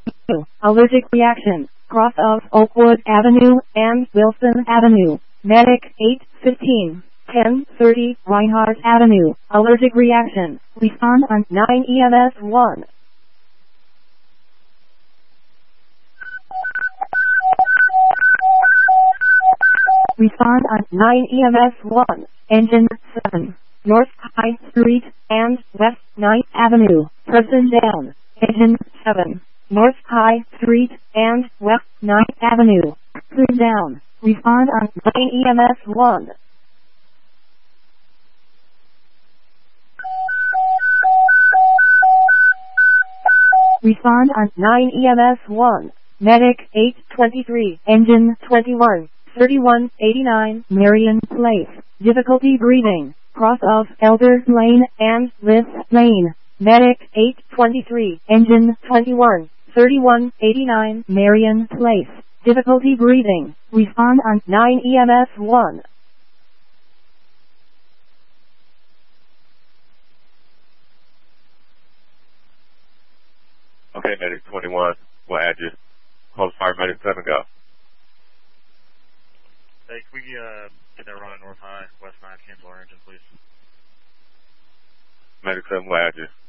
Allergic reaction. Cross of Oakwood Avenue and Wilson Avenue. Medic 815. 1030 Reinhardt Avenue. Allergic reaction. Respond on 9 EMS 1. Respond on 9 EMS 1. Engine 7. North High Street and West 9th Avenue. Person down. Engine 7. North High Street and West 9th Avenue. Person down. Respond on 9 EMS 1. Respond on 9 EMS 1. Medic 823. Engine 21. 3189 Marion Place. Difficulty breathing. Cross of Elder Lane and Liz Lane. Medic 823. Engine 21. 3189 Marion Place. Difficulty breathing. Respond on 9 EMS 1. Okay, Medic 21. We'll add you. Close fire, Medic 7, go. Hey, can we get that run at North High, West 9, cancel our engine, please? Medic 7, we'll add you.